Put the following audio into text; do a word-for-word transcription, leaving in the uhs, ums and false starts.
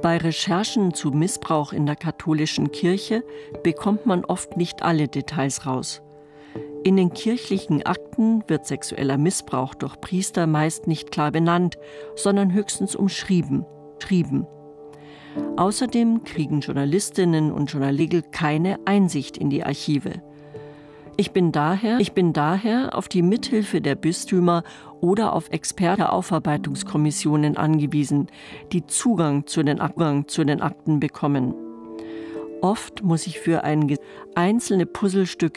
Bei Recherchen zu Missbrauch in der katholischen Kirche bekommt man oft nicht alle Details raus. In den kirchlichen Akten wird sexueller Missbrauch durch Priester meist nicht klar benannt, sondern höchstens umschrieben. Schrieben. Außerdem kriegen Journalistinnen und Journalisten keine Einsicht in die Archive. Ich bin daher, ich bin daher auf die Mithilfe der Bistümer oder auf Experte-Aufarbeitungskommissionen angewiesen, die Zugang zu den, Akten, zu den Akten bekommen. Oft muss ich für ein einzelne Puzzlestück